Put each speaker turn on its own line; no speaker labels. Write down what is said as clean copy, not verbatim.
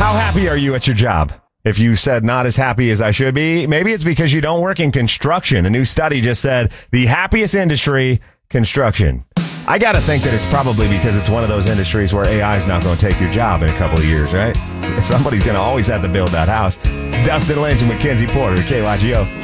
How happy are you at your job? If you said not as happy as I should be, maybe it's because you don't work in construction. A new study just said the happiest industry, construction. I got to think that it's probably because it's one of those industries where AI is not going to take your job in a couple of years, right? Somebody's going to always have to build that house. It's Dustin Lynch and Mackenzie Porter at KYGO.